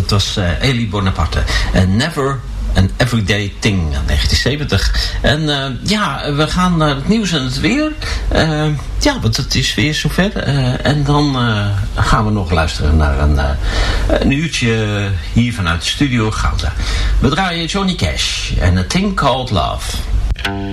dat was Elie Bonaparte. Never an Everyday Thing, 1970. En we gaan naar het nieuws en het weer. Want het is weer zover. En dan gaan we nog luisteren naar een uurtje hier vanuit de studio Gouda. We draaien Johnny Cash en A Thing Called Love.